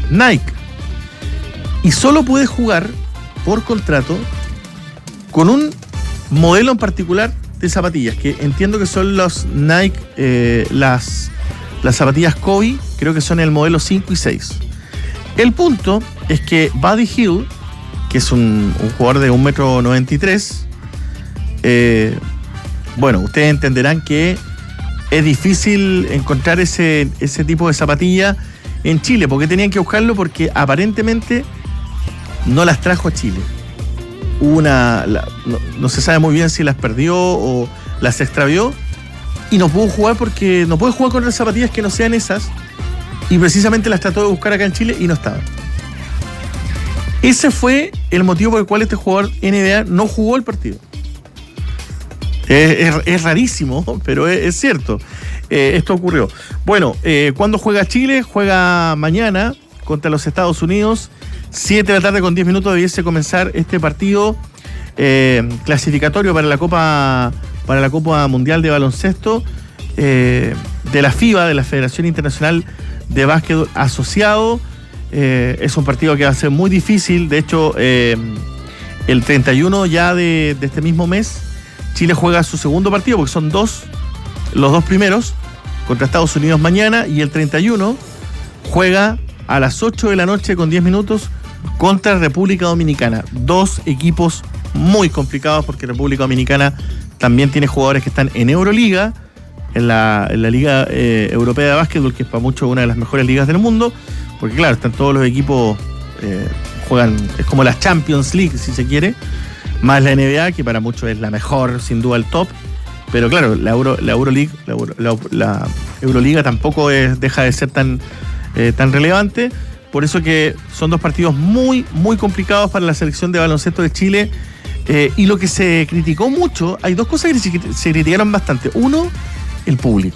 Nike. Y solo puede jugar por contrato con un modelo en particular de zapatillas, que entiendo que son los Nike, las zapatillas Kobe, creo que son el modelo 5 y 6. El punto es que Buddy Hield, que es un jugador de 1,93 m, bueno, ustedes entenderán que es difícil encontrar ese tipo de zapatilla en Chile, porque tenían que buscarlo porque aparentemente no las trajo a Chile. No se sabe muy bien si las perdió o las extravió y no pudo jugar porque no puede jugar con otras zapatillas que no sean esas, y precisamente las trató de buscar acá en Chile y no estaban. Ese fue el motivo por el cual este jugador NBA no jugó el partido. Es rarísimo, pero es cierto. Esto ocurrió. Bueno, ¿cuándo juega Chile? Juega mañana contra los Estados Unidos. 7 de la tarde con 10 minutos debiese comenzar este partido clasificatorio para la Copa Mundial de Baloncesto de la FIBA, de la Federación Internacional de Básquetbol Asociado. Es un partido que va a ser muy difícil. De hecho, el 31 ya de este mismo mes, Chile juega su segundo partido, porque son los dos primeros, contra Estados Unidos mañana, y el 31 juega a las 8 de la noche con 10 minutos contra República Dominicana. Dos equipos muy complicados, porque República Dominicana también tiene jugadores que están en Euroliga, en la Liga Europea de Básquetbol, que es para muchos una de las mejores ligas del mundo, porque claro, están todos los equipos, juegan, es como la Champions League, si se quiere, más la NBA, que para muchos es la mejor, sin duda el top, pero claro, la Euroliga tampoco deja de ser tan relevante. Por eso que son dos partidos muy, muy complicados para la selección de baloncesto de Chile. Y lo que se criticó mucho, hay dos cosas que se criticaron bastante. Uno, el público.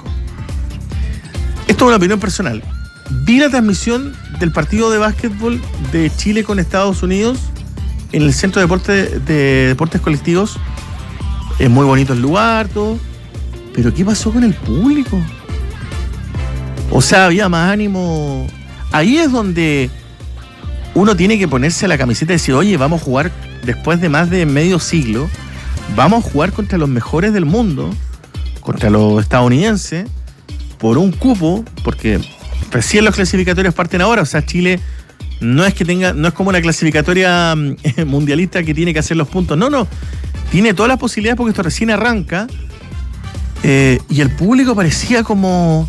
Esto es una opinión personal. Vi la transmisión del partido de básquetbol de Chile con Estados Unidos en el Centro de Deportes Colectivos. Es muy bonito el lugar, todo. Pero ¿qué pasó con el público? O sea, había más ánimo. Ahí es donde uno tiene que ponerse la camiseta y decir, oye, vamos a jugar después de más de medio siglo, vamos a jugar contra los mejores del mundo, contra los estadounidenses, por un cupo, porque recién los clasificatorios parten ahora. O sea, Chile no es como una clasificatoria mundialista que tiene que hacer los puntos. No, tiene todas las posibilidades porque esto recién arranca. Y el público parecía como,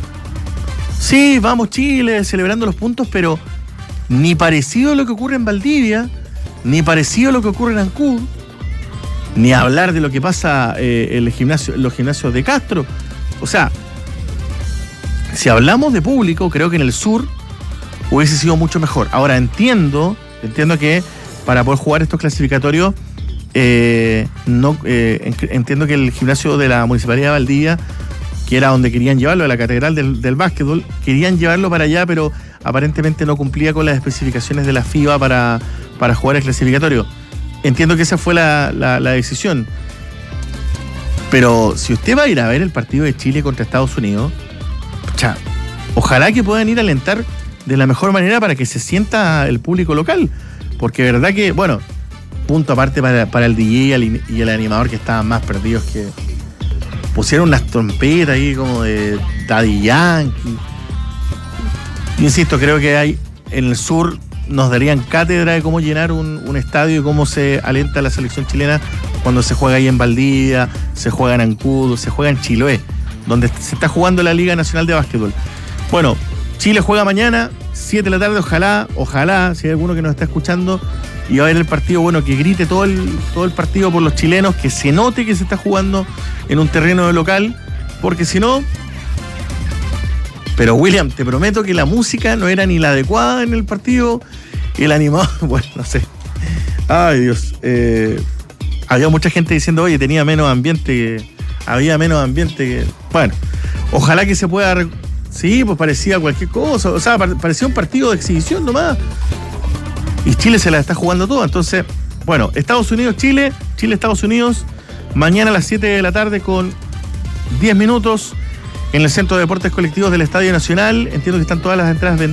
sí, vamos Chile, celebrando los puntos, pero ni parecido a lo que ocurre en Valdivia, ni parecido a lo que ocurre en Ancud, ni hablar de lo que pasa en los gimnasios de Castro. O sea, si hablamos de público, creo que en el sur hubiese sido mucho mejor. Ahora entiendo que para poder jugar estos clasificatorios, entiendo que el gimnasio de la Municipalidad de Valdivia, que era donde querían llevarlo, a la catedral del básquetbol, querían llevarlo para allá, pero aparentemente no cumplía con las especificaciones de la FIBA para jugar el clasificatorio. Entiendo que esa fue la decisión. Pero si usted va a ir a ver el partido de Chile contra Estados Unidos, ojalá que puedan ir a alentar de la mejor manera para que se sienta el público local. Porque de verdad que, bueno, punto aparte para el DJ y el animador, que estaban más perdidos, que pusieron unas trompetas ahí como de Daddy Yankee. Insisto, creo que hay en el sur nos darían cátedra de cómo llenar un estadio y cómo se alenta la selección chilena cuando se juega ahí en Valdivia, se juega en Ancud, se juega en Chiloé, donde se está jugando la Liga Nacional de Básquetbol. Bueno, Chile juega mañana, 7 de la tarde, ojalá, si hay alguno que nos está escuchando y va a ver el partido, bueno, que grite todo el partido por los chilenos, que se note que se está jugando en un terreno de local, porque si no... Pero William, te prometo que la música no era ni la adecuada en el partido, el animador, bueno, no sé. Ay, Dios. Había mucha gente diciendo, oye, había menos ambiente que... Bueno, ojalá que se pueda... Sí, pues parecía cualquier cosa, o sea, parecía un partido de exhibición nomás. Y Chile se la está jugando todo. Entonces, bueno, Estados Unidos, Chile, Estados Unidos, mañana a las 7 de la tarde con 10 minutos en el Centro de Deportes Colectivos del Estadio Nacional. Entiendo que están todas las entradas vendidas.